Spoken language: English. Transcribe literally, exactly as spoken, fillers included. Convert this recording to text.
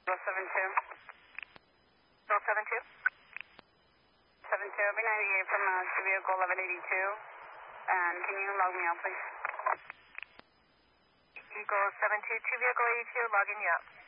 seven two. Bill seven two. seven two, B ninety-eight from uh, to vehicle eleven eighty-two. And can you log me out, please? Eagle seven two, two vehicle eighty-two, logging you up.